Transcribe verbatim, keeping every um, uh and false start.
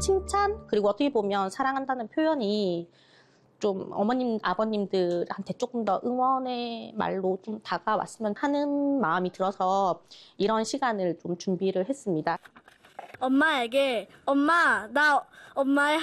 칭찬 그리고 어떻게 보면 사랑한다는 표현이 좀 어머님, 아버님들한테 조금 더 응원의 말로 좀 다가왔으면 하는 마음이 들어서 이런 시간을 좀 준비를 했습니다. 엄마에게 엄마, 나 엄마의